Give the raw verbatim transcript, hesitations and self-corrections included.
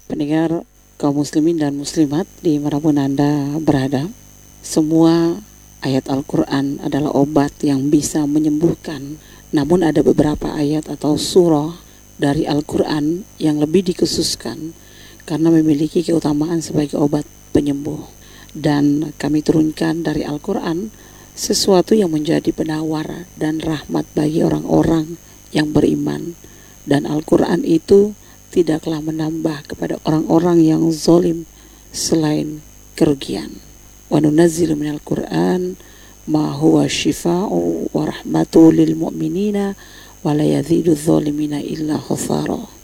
Pendengar kaum muslimin dan muslimat dimanapun Anda berada, semua ayat Al-Quran adalah obat yang bisa menyembuhkan. Namun ada beberapa ayat atau surah dari Al-Quran yang lebih dikhususkan karena memiliki keutamaan sebagai obat penyembuh. Dan kami turunkan dari Al-Quran sesuatu yang menjadi penawar dan rahmat bagi orang-orang yang beriman. Dan Al-Quran itu tidaklah menambah kepada orang-orang yang zalim selain kerugian. Wa nunazzilu minal Qur'an ma huwa shifaa'u wa rahmatu lil mu'minina wa la yazidudz zalimina illa khasara.